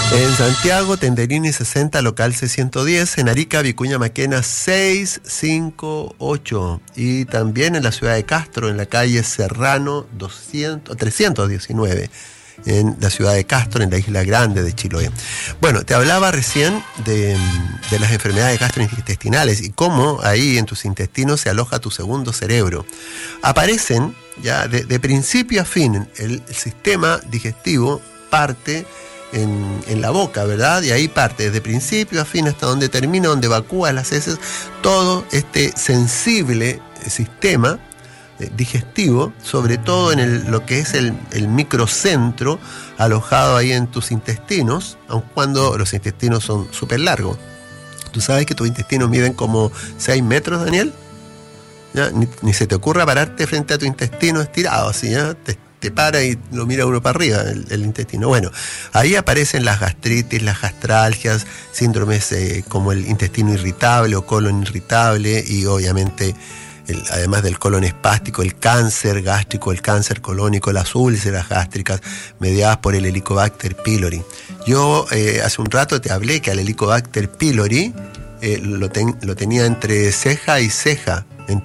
En Santiago, Tenderini 60, local C110. En Arica, Vicuña Maquena 658. Y también en la ciudad de Castro, en la calle Serrano 319. En la ciudad de Castro, en la isla grande de Chiloé. Bueno, te hablaba recién de las enfermedades gastrointestinales y cómo ahí en tus intestinos se aloja tu segundo cerebro. Aparecen ya de principio a fin. El sistema digestivo parte en la boca, ¿verdad? Y ahí parte desde principio a fin hasta donde termina, donde evacúa las heces, todo este sensible sistema digestivo, sobre todo en lo que es el microcentro alojado ahí en tus intestinos, aun cuando los intestinos son súper largos. ¿Tú sabes que tus intestinos miden como 6 metros, Daniel? ¿Ya? Ni se te ocurra pararte frente a tu intestino estirado, así, ¿ya? Te para y lo mira uno para arriba, el intestino. Bueno, ahí aparecen las gastritis, las gastralgias, síndromes como el intestino irritable o colon irritable y obviamente, además del colon espástico, el cáncer gástrico, el cáncer colónico, las úlceras gástricas mediadas por el Helicobacter pylori. Yo hace un rato te hablé que al Helicobacter pylori lo tenía entre ceja y ceja,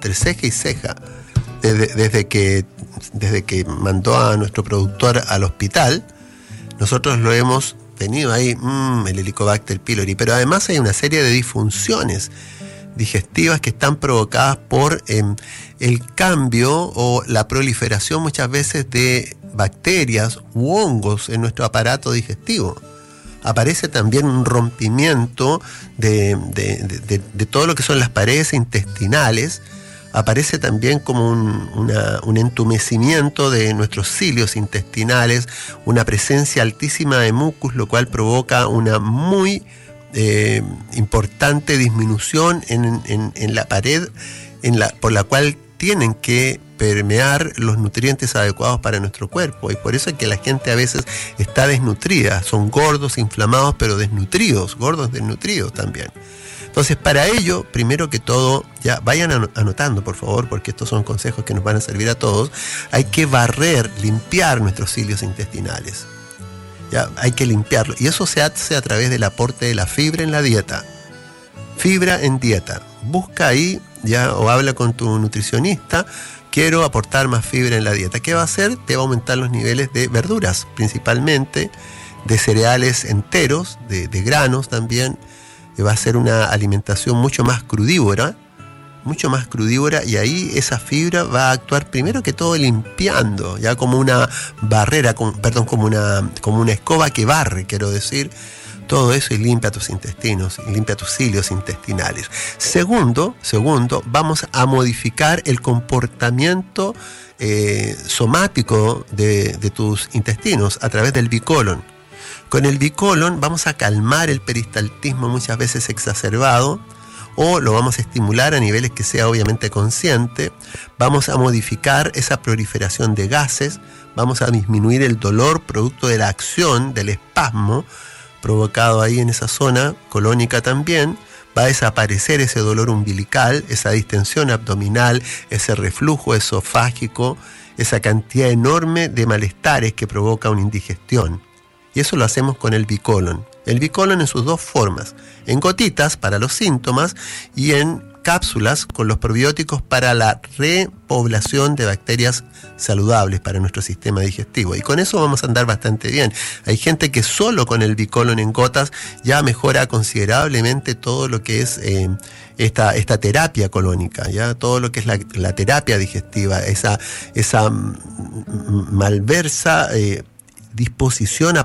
desde que mandó a nuestro productor al hospital. Nosotros lo hemos tenido ahí, el Helicobacter pylori, pero además hay una serie de disfunciones digestivas que están provocadas por el cambio o la proliferación muchas veces de bacterias u hongos en nuestro aparato digestivo. Aparece también un rompimiento de todo lo que son las paredes intestinales. Aparece también como un entumecimiento de nuestros cilios intestinales, una presencia altísima de mucus, lo cual provoca una muy importante disminución en la pared por la cual tienen que permear los nutrientes adecuados para nuestro cuerpo, y por eso es que la gente a veces está desnutrida, son gordos, inflamados, pero desnutridos, gordos desnutridos también. Entonces, para ello, primero que todo, ya vayan anotando, por favor, porque estos son consejos que nos van a servir a todos. Hay que limpiar nuestros cilios intestinales. Ya, hay que limpiarlo. Y eso se hace a través del aporte de la fibra en la dieta. Fibra en dieta. Busca ahí, ya, o habla con tu nutricionista. Quiero aportar más fibra en la dieta. ¿Qué va a hacer? Te va a aumentar los niveles de verduras, principalmente, de cereales enteros, de granos también. Va a ser una alimentación mucho más crudívora, y ahí esa fibra va a actuar primero que todo limpiando, ya como una barrera, como una escoba que barre, quiero decir, todo eso, y limpia tus intestinos, y limpia tus cilios intestinales. Segundo, vamos a modificar el comportamiento somático de tus intestinos a través del bicolon. Con el bicolon vamos a calmar el peristaltismo muchas veces exacerbado, o lo vamos a estimular a niveles que sea obviamente consciente. Vamos a modificar esa proliferación de gases, vamos a disminuir el dolor producto de la acción del espasmo provocado ahí en esa zona colónica también. Va a desaparecer ese dolor umbilical, esa distensión abdominal, ese reflujo esofágico, esa cantidad enorme de malestares que provoca una indigestión. Y eso lo hacemos con el bicolon. El bicolon en sus dos formas, en gotitas para los síntomas y en cápsulas con los probióticos para la repoblación de bacterias saludables para nuestro sistema digestivo. Y con eso vamos a andar bastante bien. Hay gente que solo con el bicolon en gotas ya mejora considerablemente todo lo que es esta terapia colónica, ya todo lo que es la terapia digestiva, esa malversa disposición a